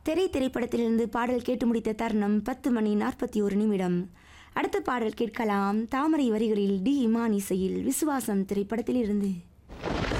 திரைப்படத்திலிருந்து பாடல் கேட்டு முடித்த தருணம் 10:41. அடுத்த பாடல் கேட்கலாம். தாமரை வரிகளில் டி இமான் இசையில் விசுவாசம் திரைப்படத்திலிருந்து.